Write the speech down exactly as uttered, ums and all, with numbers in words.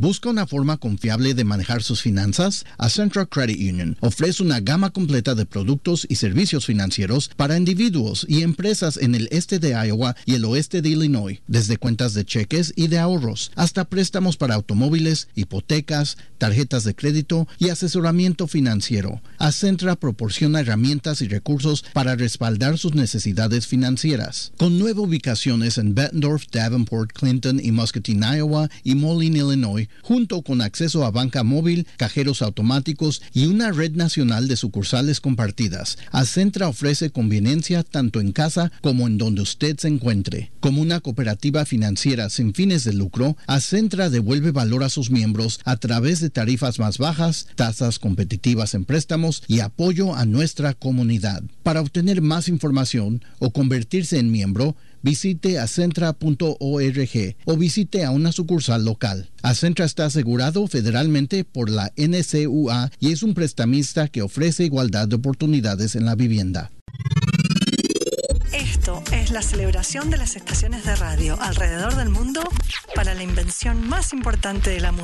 ¿Busca una forma confiable de manejar sus finanzas? Acentra Credit Union ofrece una gama completa de productos y servicios financieros para individuos y empresas en el este de Iowa y el oeste de Illinois, desde cuentas de cheques y de ahorros hasta préstamos para automóviles, hipotecas, tarjetas de crédito y asesoramiento financiero. Acentra proporciona herramientas y recursos para respaldar sus necesidades financieras. Con nueve ubicaciones en Bettendorf, Davenport, Clinton y Muscatine, Iowa y Moline, Illinois, junto con acceso a banca móvil, cajeros automáticos y una red nacional de sucursales compartidas, Acentra ofrece conveniencia tanto en casa como en donde usted se encuentre. Como una cooperativa financiera sin fines de lucro, Acentra devuelve valor a sus miembros a través de tarifas más bajas, tasas competitivas en préstamos y apoyo a nuestra comunidad. Para obtener más información o convertirse en miembro, visite acentra punto org o visite a una sucursal local. Acentra está asegurado federalmente por la N C U A y es un prestamista que ofrece igualdad de oportunidades en la vivienda. Esto es la celebración de las estaciones de radio alrededor del mundo para la invención más importante de la música.